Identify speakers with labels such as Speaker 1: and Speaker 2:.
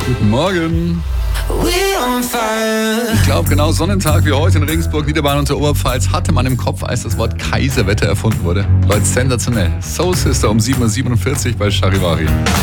Speaker 1: Guten Morgen. Ich glaube, genau Sonnentag wie heute in Regensburg, Niederbayern und der Oberpfalz hatte man im Kopf, als das Wort Kaiserwetter erfunden wurde. Leute, sensationell. Soul Sister um 7.47 Uhr bei Charivari.